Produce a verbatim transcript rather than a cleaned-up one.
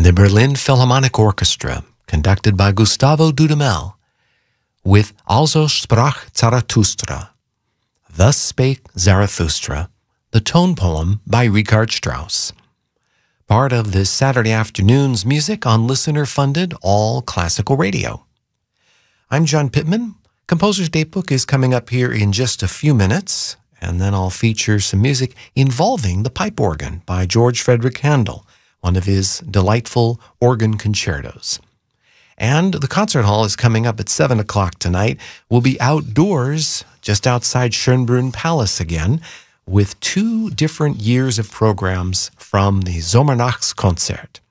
the Berlin Philharmonic Orchestra, conducted by Gustavo Dudamel, with Also sprach Zarathustra, Thus Spake Zarathustra, the tone poem by Richard Strauss. Part of this Saturday afternoon's music on listener-funded all classical radio. I'm John Pittman. Composer's Datebook is coming up here in just a few minutes, and then I'll feature some music involving the pipe organ by George Frederick Handel, one of his delightful organ concertos. And the concert hall is coming up at seven o'clock tonight. We'll be outdoors just outside Schönbrunn Palace again with two different years of programs from the Sommernachtskonzert.